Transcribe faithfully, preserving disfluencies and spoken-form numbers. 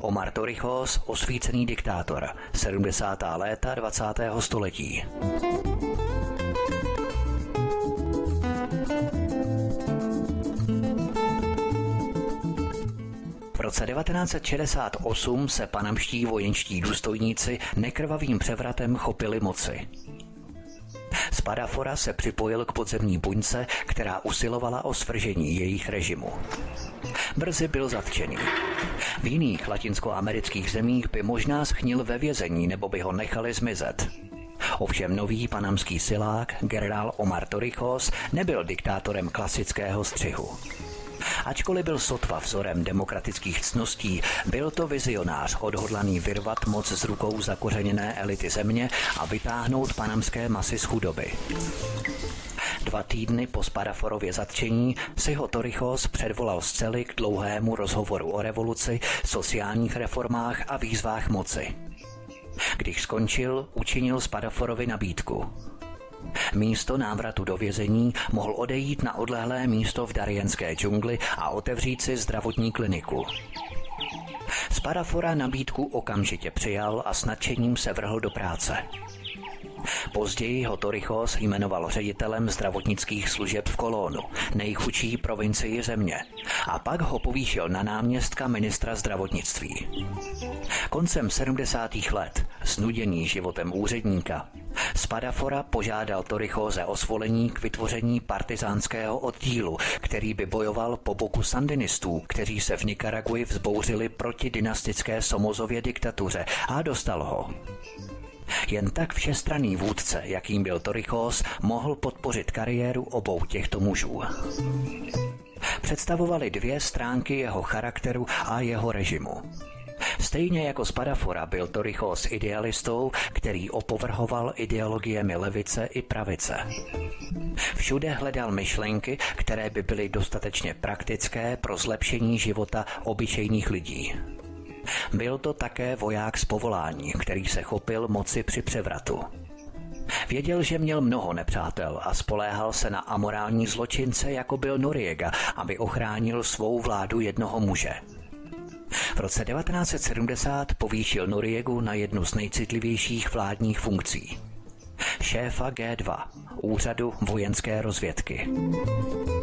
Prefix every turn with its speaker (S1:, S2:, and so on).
S1: Omar Torrijos, osvícený diktátor, sedmdesátá léta dvacátého století. V roce devatenáct set šedesát osm se panamští vojenští důstojníci nekrvavým převratem chopili moci. Spadafora se připojil k podzemní buňce, která usilovala o svržení jejich režimu. Brzy byl zatčený. V jiných latinskoamerických zemích by možná schnil ve vězení nebo by ho nechali zmizet. Ovšem nový panamský silák, generál Omar Torrijos, nebyl diktátorem klasického střihu. Ačkoliv byl sotva vzorem demokratických ctností, byl to vizionář odhodlaný vyrvat moc z rukou zakořeněné elity země a vytáhnout panamské masy z chudoby. Dva týdny po Spadaforově zatčení si ho Torrijos předvolal z cely k dlouhému rozhovoru o revoluci, sociálních reformách a výzvách moci. Když skončil, učinil Spadaforovi nabídku. Místo návratu do vězení mohl odejít na odlehlé místo v Darienské džungli a otevřít si zdravotní kliniku. Spadafora nabídku okamžitě přijal a s nadšením se vrhl do práce. Později ho Torrijos jmenoval ředitelem zdravotnických služeb v Colónu, nejchudší provincii země, a pak ho povýšil na náměstka ministra zdravotnictví. Koncem sedmdesátých let, znuděný životem úředníka, Spadafora požádal Torrijose o svolení k vytvoření partizánského oddílu, který by bojoval po boku sandinistů, kteří se v Nikaragui vzbouřili proti dynastické Somozově diktatuře, a dostal ho. Jen tak všestranný vůdce, jakým byl Torrijos, mohl podpořit kariéru obou těchto mužů. Představovali dvě stránky jeho charakteru a jeho režimu. Stejně jako Spadafora byl Torrijos idealistou, který opovrhoval ideologiemi levice i pravice. Všude hledal myšlenky, které by byly dostatečně praktické pro zlepšení života obyčejných lidí. Byl to také voják z povolání, který se chopil moci při převratu. Věděl, že měl mnoho nepřátel a spoléhal se na amorální zločince, jako byl Noriega, aby ochránil svou vládu jednoho muže. V roce devatenáct set sedmdesát povýšil Noriegu na jednu z nejcitlivějších vládních funkcí. Šéfa G dva, úřadu vojenské rozvědky.